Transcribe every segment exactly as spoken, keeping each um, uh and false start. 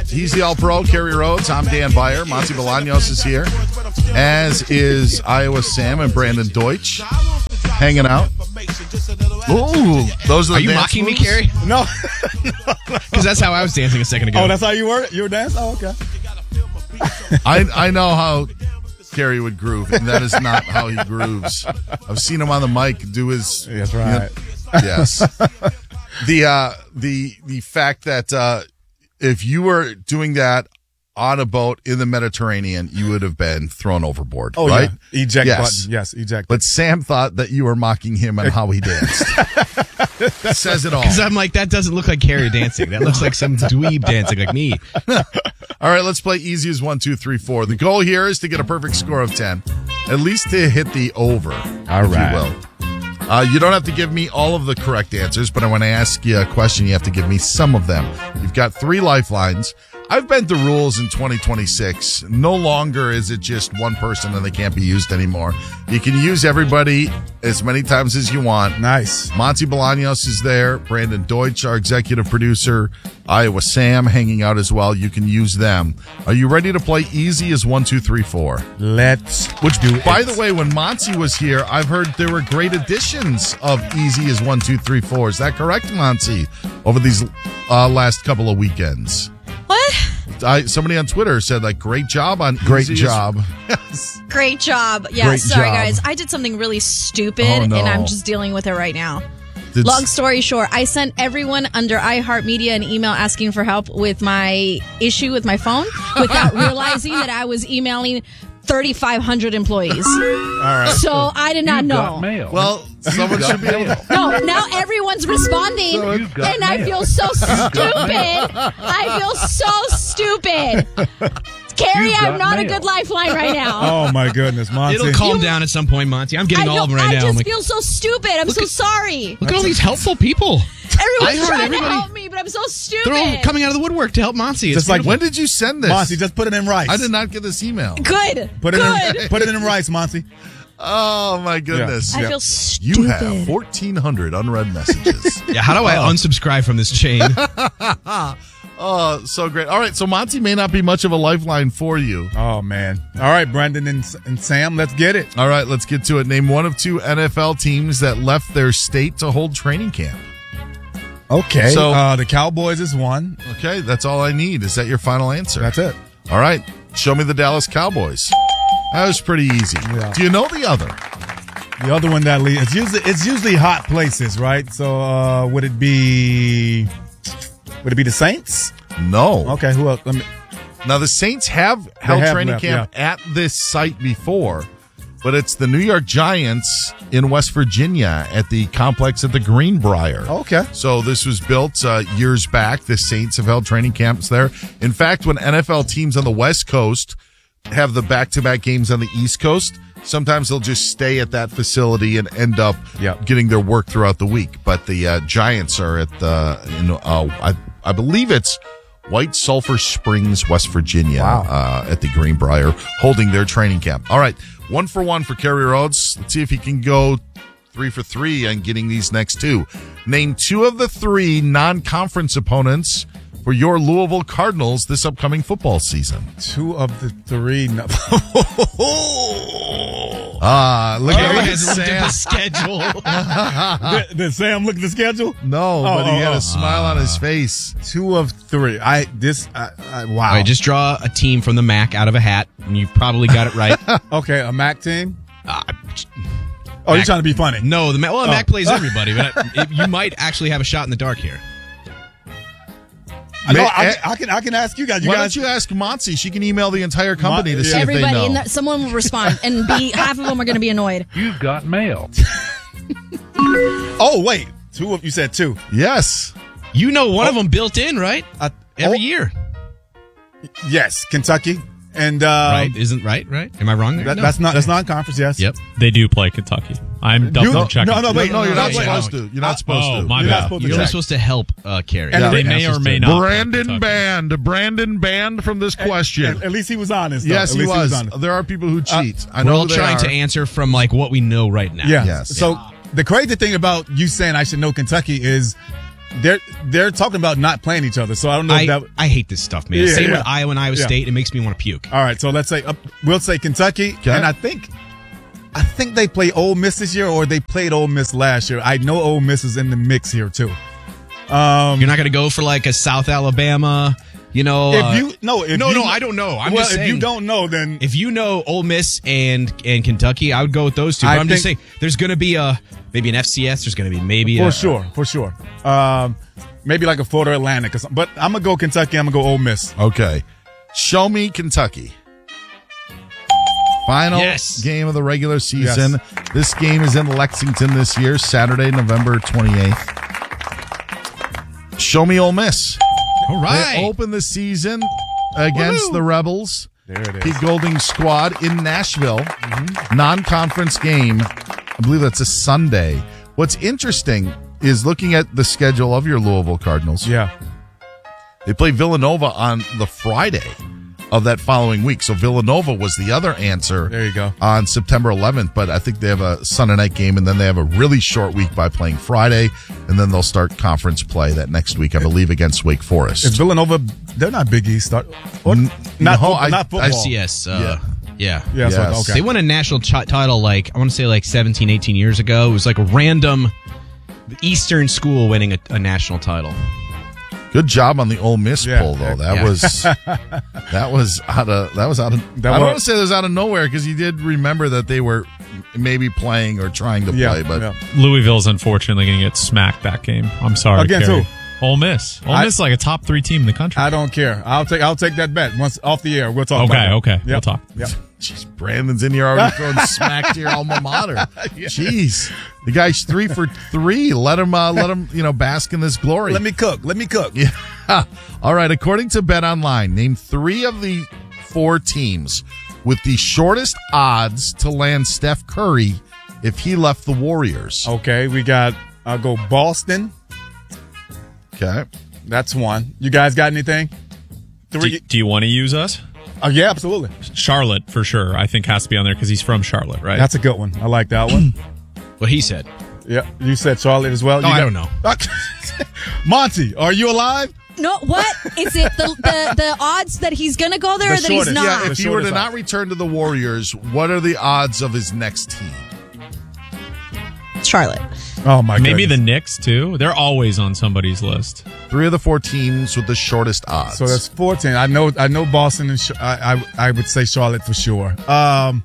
He's the All-Pro, Kerry Rhodes. I'm Dan Beyer. Monty Bolaños is here, as is Iowa Sam and Brandon Deutsch, hanging out. Ooh, those are the Are you dance mocking moves? me, Kerry? No. Because that's how I was dancing a second ago. Oh, that's how you were? You were dancing? Oh, okay. I I know how Kerry would groove, and that is not how he grooves. I've seen him on the mic do his. That's right. Yes. The uh, the the fact that uh, if you were doing that on a boat in the Mediterranean, you would have been thrown overboard. Oh, right? yeah. Eject Yes. button. Yes, eject. But Sam thought that you were mocking him and how he danced. Says it all. Because I'm like, that doesn't look like Kerry dancing. That looks like some dweeb dancing like me. All right, let's play easy as one, two, three, four. The goal here is to get a perfect score of ten, at least to hit the over. All if right. you will. Uh, you don't have to give me all of the correct answers, but when I ask you a question, you have to give me some of them. You've got three lifelines. I've bent the rules in twenty twenty-six. No longer is it just one person and they can't be used anymore. You can use everybody as many times as you want. Nice. Monty Bolaños is there. Brandon Deutsch, our executive producer. Iowa Sam hanging out as well. You can use them. Are you ready to play easy as one, two, three, four? Let's which do By it. the way, when Monty was here, I've heard there were great editions of easy as one, two, three, four. Is that correct, Monty? Over these uh, last couple of weekends. What? I, somebody on Twitter said, like, great job on Great Easy as- job. Yes. Great job. Yeah, Great sorry, job. guys. I did something really stupid, Oh, no. and I'm just dealing with it right now. Did- Long story short, I sent everyone under iHeartMedia an email asking for help with my issue with my phone without realizing that I was emailing thirty-five hundred employees. All right. So I did not know. Well, someone should be able to. No, now everyone's responding, and I feel so stupid. I feel so stupid. Carrie, I'm not a good lifeline right now. Oh, my goodness, Monty. It'll calm down at some point, Monty. I'm I, getting all of don't- them right I now. I'm just like, feel so stupid. I'm so sorry. look at all these helpful people. I Everyone's heard trying everybody- to help me, but I'm so stupid. They're all coming out of the woodwork to help Monty. It's Just like beautiful. When did you send this? Monty, just put it in rice. I did not get this email. Good. Put it Good. in put it in rice, Monty. Oh, my goodness. I Yeah. feel stupid. You have fourteen hundred unread messages. Yeah, how do I unsubscribe from this chain? Oh, so great. All right, so Monty may not be much of a lifeline for you. Oh, man. All right, Brendan and, and Sam, let's get it. All right, let's get to it. Name one of two N F L teams that left their state to hold training camp. Okay. So- So uh, the Cowboys is one. Okay, that's all I need. Is that your final answer? That's it. All right, show me the Dallas Cowboys. That was pretty easy. Yeah. Do you know the other? The other one that leads, it's usually it's usually hot places, right? So uh, would it be would it be the Saints? No. Okay, who else? Let me, Now, the Saints have held have training left, camp at this site before, but it's the New York Giants in West Virginia at the complex at the Greenbrier. okay. So this was built uh, years back. The Saints have held training camps there. In fact, when N F L teams on the West Coast have the back-to-back games on the East Coast, sometimes they'll just stay at that facility and end up Yep. getting their work throughout the week. But the uh, Giants are at the, you know, uh, I, I believe it's White Sulphur Springs, West Virginia, Wow. uh, at the Greenbrier, holding their training camp. All right, one for one for Kerry Rhodes. Let's see if he can go three for three on getting these next two. Name two of the three non-conference opponents for your Louisville Cardinals this upcoming football season. Two of the three. No. Ah, look Kerry at has looked at Sam. the schedule. did, did Sam look at the schedule? No, but he oh, had oh. a smile on his face. Two of three. I this. I, I, wow. All right, just draw a team from the M A C out of a hat, and you probably got it right. okay, a M A C team. Uh, Oh, you're Mac- trying to be funny. no, the M A C, well, the Oh. M A C plays everybody, but it, you might actually have a shot in the dark here. I, know, Ma- I, eh, can, I can. I can ask you guys. You Why guys. don't you ask Monty? She can email the entire company Mon- to see yeah. if they Everybody, know. and that, someone will respond, and be half of them are going to be annoyed. You've got mail. Oh wait, two of you said two. Yes. You know one of them built in, right? Uh, Every oh, year. Yes, Kentucky, and uh, right? Isn't right, right? Am I wrong there? That, No. That's not. That's not conference. Yes. Yep. They do play Kentucky. I'm double You- checking. no, no, wait. no, you're not wait, supposed wait. to. You're not supposed oh, to. my You're bad. not supposed to You're only check. supposed to help uh, Carrie. And Yeah, they the- may or may not. play Brandon Kentucky. banned. Brandon banned from this question. At, at least he was honest. Though. yes, At he least was. honest. There are people who cheat. I We're know all who they trying are. to answer from like what we know right now. Yeah. Yes. So the crazy thing about you saying I should know Kentucky is they're they're talking about not playing each other. So I don't know I, if that. I hate this stuff, man. Yeah, Same yeah. with Iowa and Iowa Yeah. State. It makes me want to puke. All right, so let's say uh, we'll say Kentucky, Okay. and I think I think they play Ole Miss this year, or they played Ole Miss last year. I know Ole Miss is in the mix here too. Um, You're not going to go for like a South Alabama, you know? if uh, you no, if no, you, no, I don't know. I'm well, just if saying. you don't know, then If you know Ole Miss and and Kentucky, I would go with those two. But I I'm just saying, think- there's going to be a maybe an F C S. There's going to be maybe for a, sure, for sure, um, maybe like a Florida Atlantic or something. But I'm gonna go Kentucky. I'm gonna go Ole Miss. Okay. Show me Kentucky. Final Yes. game of the regular season. This game is in Lexington this year, Saturday, November twenty-eighth. Show me Ole Miss. All They right. open the season against Woohoo. the Rebels. There it is. Pete Golding's squad in Nashville. Mm-hmm. Non-conference game. I believe that's a Sunday. What's interesting is looking at the schedule of your Louisville Cardinals. Yeah, They play Villanova on the Friday of that following week. So Villanova was the other answer. There you go. On September eleventh, but I think they have a Sunday night game, and then they have a really short week by playing Friday, and then they'll start conference play that next week, I believe, against Wake Forest. is Villanova? They're not Big East. Or, or N- not, no, football, I- not I football. F C S. Uh, yeah. Yeah, so- Yes. okay. They won a national ch- title like, I want to say like seventeen, eighteen years ago. It was like a random Eastern school winning a, a national title. Good job on the Ole Miss Yeah. poll, though. That Yeah. was that was out of that was out of. That I don't was- want to say it was out of nowhere because you did remember that they were maybe playing or trying to Yeah, play, but yeah. Louisville's unfortunately going to get smacked that game. I'm sorry. Against Kerry. who? Ole Miss. Ole I- Miss is like a top three team in the country. I don't care. I'll take I'll take that bet once off the air. We'll talk. Okay, about that. okay. Yep. We'll talk. Yep. Jeez, Brandon's in here already throwing smack to your alma mater. Jeez, the guy's three for three. Let him, uh, let him, you know, bask in this glory. Let me cook. Let me cook. Yeah. All right. According to Bet Online, name three of the four teams with the shortest odds to land Steph Curry if he left the Warriors. Okay, we got. I'll go Boston. Okay. That's one. You guys got anything? Do, Three. do you want to use us? Oh yeah, absolutely. Charlotte, for sure. I think has to be on there because he's from Charlotte, right? That's a good one. I like that one. What he said. Yeah, you said Charlotte as well. No, You I got- don't know. Monty, are you alive? No, what is it? The the, the odds that he's gonna go there, The or that he's shortest. not. Yeah, The if he were to shortest not odds. return to the Warriors, what are the odds of his next team? Charlotte. Oh my god. Maybe the Knicks, too. They're always on somebody's list. Three of the four teams with the shortest odds. So that's fourteen. I know. I know Boston and Ch- I, I. I would say Charlotte for sure. Um.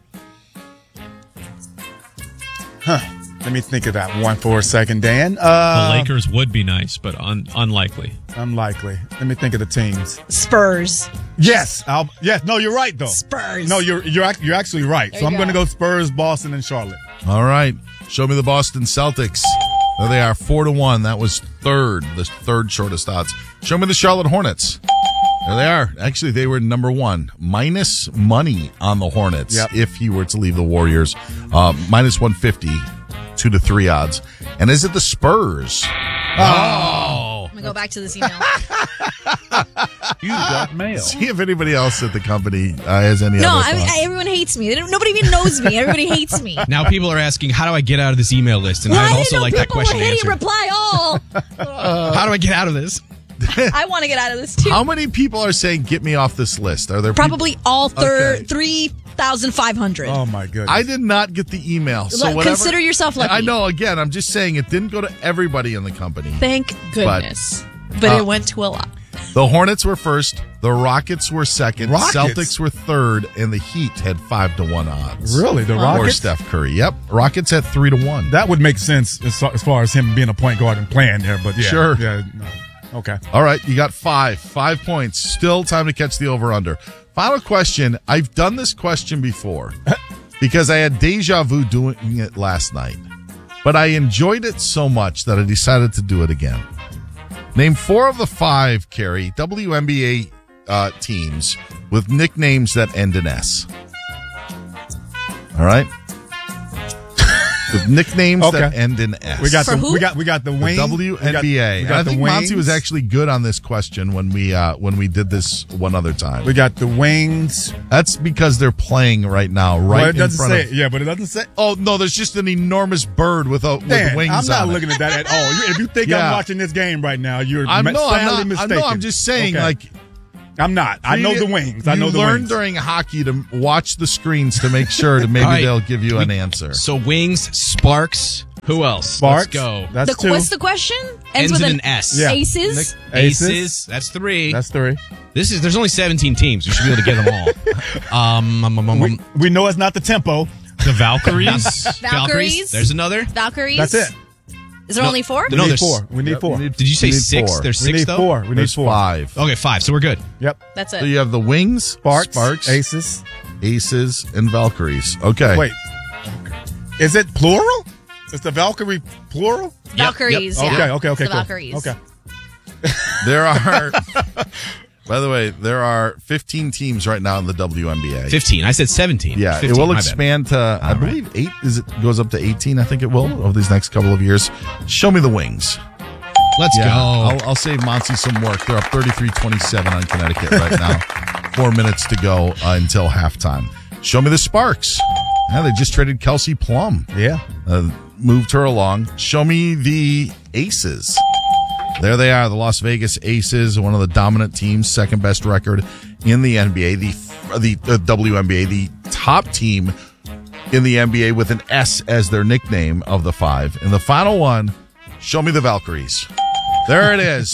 Huh. Let me think of that one for a second, Dan. The Uh, Lakers would be nice, but un- unlikely. Unlikely. Let me think of the teams. Spurs. Yes. I'll, yes. No, you're right though. Spurs. No, you're you're ac- you're actually right. There so you I'm going to go. go Spurs, Boston, and Charlotte. All right. Show me the Boston Celtics. There they are, four to one. That was third, the third shortest odds. Show me the Charlotte Hornets. There they are. Actually, they were number one. Minus money on the Hornets Yep. if he were to leave the Warriors. Uh, minus one fifty, two to three odds. And is it the Spurs? Oh. I'm gonna go back to this email. You got mail. See if anybody else at the company uh, has any No, other I mean, thoughts. everyone hates me. They don't, nobody even knows me. Everybody hates me. Now people are asking, how do I get out of this email list? And Well, I I'd didn't also know like that people question were hitting answered. reply all. How do I get out of this? I want to get out of this too. How many people are saying, get me off this list? Are there people- Probably all thir- Okay. three thousand five hundred. Oh my goodness. I did not get the email. So Look, whatever. consider yourself lucky. I know. Again, I'm just saying it didn't go to everybody in the company. Thank goodness. But, uh, it went to a lot. The Hornets were first. The Rockets were second. Rockets? Celtics were third, and the Heat had five to one odds. Really, the Or Rockets. Steph Curry. Yep, Rockets had three to one. That would make sense as, as far as him being a point guard and playing there. But yeah, Sure. Yeah. No. Okay. All right, you got five. Five points. Still time to catch the over/under. Final question. I've done this question before because I had deja vu doing it last night, but I enjoyed it so much that I decided to do it again. Name four of the five, Carrie, W N B A uh, teams with nicknames that end in S. All right? with nicknames Okay. that end in S. We got For the who? we got we got the the wing W N B A. We got, we And got I the think wings. Monty was actually good on this question when we uh, when we did this one other time. We got the wings. That's because they're playing right now, right well, it in doesn't front say of. it. Yeah, but it doesn't say. Oh no, there's just an enormous bird with a with Dan, wings I'm not on it. looking at that at all. You- If you think Yeah. I'm watching this game right now, you're I'm ma- no, I'm sadly not. I'm, mistaken. no, I'm just saying, Okay. like I'm not. I know the wings. I you know the learn wings. during hockey to watch the screens to make sure that maybe All right. they'll give you an answer. So wings, Sparks. Who else? Sparks. Let's go. That's The, two. what's the question? Ends with in an S. Yeah. Aces. Aces. That's three. That's three. This is. There's only seventeen teams. We should be able to get them all. um, um, um, um, We, we know it's not the tempo. The Valkyries. Valkyries. There's another. Valkyries. That's it. Is there only four? We No, need there's- four. We need Yep, four. we need- Did you say we need six? four. There's we six need though. four. We need There's four. five. Okay, five. So we're good. Yep. That's it. So you have the wings, Sparks, Sparks, Aces. Aces, and Valkyries. Okay. Wait. Is it plural? Is the Valkyrie plural? Valkyries. Yep. Yeah. Okay. Okay. Okay. The cool. Valkyries. Okay. There are. By the way, there are fifteen teams right now in the W N B A. Fifteen. I said seventeen. Yeah, fifteen, it will my bad. expand to, I All believe, eight. Is it goes up to eighteen? I think it will over these next couple of years. Show me the wings. Let's Yeah, go. I'll, I'll save Monty some work. They're up thirty-three twenty-seven on Connecticut right now. Four minutes to go uh, until halftime. Show me the Sparks. Yeah, they just traded Kelsey Plum. Yeah. Uh, moved her along. Show me the Aces. There they are, the Las Vegas Aces, one of the dominant teams, second best record in the N B A, the the uh, W N B A, the top team in the N B A with an S as their nickname of the five. And the final one, show me the Valkyries. There it is.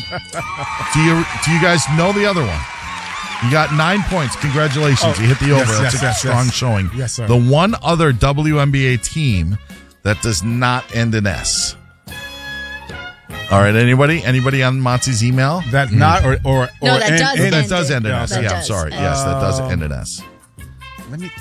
do you do you guys know the other one? You got nine points. Congratulations. Oh, you hit the over. yes, That's yes, a yes, strong yes. showing. Yes, sir. The one other W N B A team that does not end in S. All right, anybody? Anybody on Monty's email? That's not or or, or No, that and- does and- that end does in- end in Yeah, S. that Yeah, I'm does sorry. end. Yes, that does Um, end in S. Let me.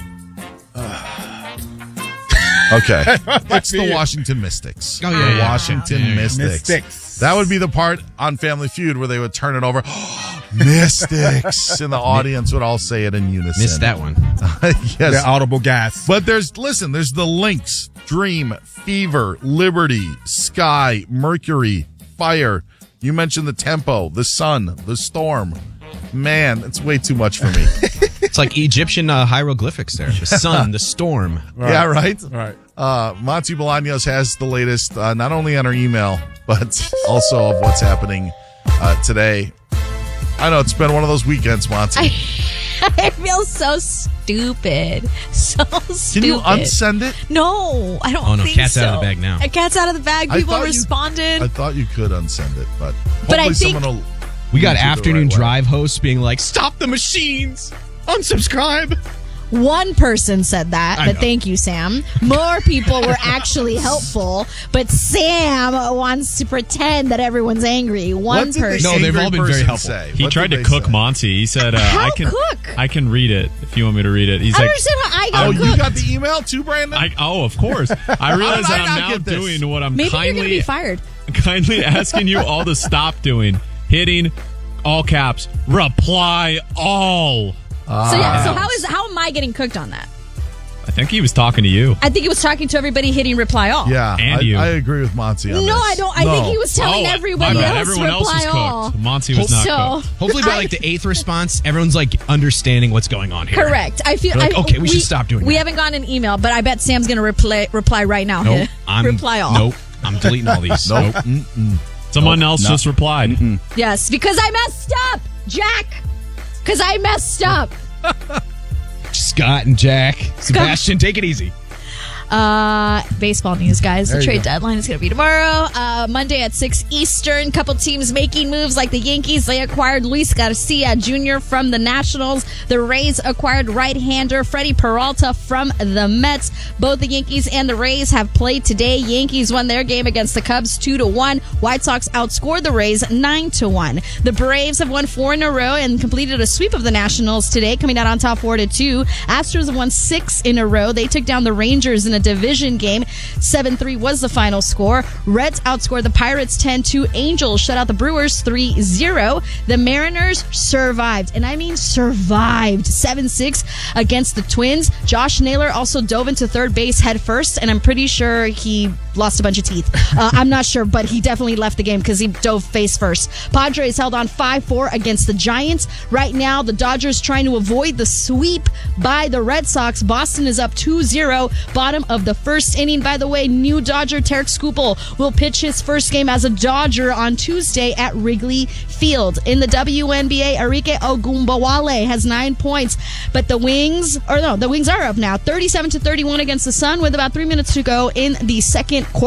Okay. It's the Washington Mystics. Oh, yeah, The yeah. Washington Yeah, yeah. Mystics. Mystics. That would be the part on Family Feud where they would turn it over. Mystics. And the audience would all say it in unison. Missed that one. Yes. The audible gas. But there's, listen, there's the Lynx, Dream, Fever, Liberty, Sky, Mercury, Fire. You mentioned the Tempo, the Sun, the Storm. Man, it's way too much for me. It's like Egyptian uh, hieroglyphics there. The sun, the storm. Yeah, right? All right. Uh, Monty Bolaños has the latest, uh, not only on our email, but also of what's happening uh, today. I know it's been one of those weekends, Monty. I, I feel so stupid. So stupid. Can you unsend it? No, I don't Oh, no, think cat's so. out of the bag now. A cat's out of the bag. I People thought you- responded. I thought you could unsend it, but But I hopefully think- someone will. We got use it the afternoon right way. drive hosts being like, "Stop the machines, unsubscribe." One person said that, I but know. thank you, Sam. More people were actually helpful, but Sam wants to pretend that everyone's angry. One What did the person. No, they've angry all been very person helpful. say? He What tried did to they cook say? Monty. He said, uh, How "I can cook? I can read it if you want me to read it." He's I don't like, understand how I Oh, got you cooked. got the email too, Brandon? I, "Oh, of course." I realize How that did I I'm not now get this? doing what I'm Maybe you're going to kindly be fired. kindly asking you all to stop doing. Hitting all caps. Reply all. So yeah, so how is how am I getting cooked on that? I think he was talking to you. I think he was talking to everybody hitting reply all. yeah, And I, you. I agree with Monty on No, this. I don't. I No. think he was telling Oh, everybody my bad. else Everyone else reply was all. cooked. Monty was not So cooked. Hopefully, by I- like the eighth response, everyone's like understanding what's going on here. Correct. I feel They're like, I, okay, we should stop doing We that. haven't gotten an email, but I bet Sam's going to reply reply right now. Nope. I'm reply all. Nope. I'm deleting all these. Nope. Nope. Mm-mm. Someone Nope, else no. just replied. Yes, because I messed up, Jack. Because I messed up. Scott and Jack, Sebastian, take it easy. Uh, baseball news, guys. There The you trade go. deadline is going to be tomorrow. Uh, Monday at six Eastern. Couple teams making moves like the Yankees. They acquired Luis Garcia Junior from the Nationals. The Rays acquired right-hander Freddie Peralta from the Mets. Both the Yankees and the Rays have played today. Yankees won their game against the Cubs two to one. White Sox outscored the Rays nine to one. The Braves have won four in a row and completed a sweep of the Nationals today, coming out on top four to two. Astros have won six in a row. They took down the Rangers in a division game. seven three was the final score. Reds outscored the Pirates ten two. Angels shut out the Brewers three zero. The Mariners survived, and I mean survived, seven six against the Twins. Josh Naylor also dove into third base head first, and I'm pretty sure he lost a bunch of teeth. Uh, I'm not sure, but he definitely left the game because he dove face first. Padres held on five four against the Giants. Right now, the Dodgers trying to avoid the sweep by the Red Sox. Boston is up two zero, bottom of the first inning. By the way, new Dodger Tarek Skubal will pitch his first game as a Dodger on Tuesday at Wrigley Field. In the W N B A, Enrique Ogunbowale has nine points, but the Wings, or no, the Wings are up now, thirty-seven to thirty-one against the Sun with about three minutes to go in the second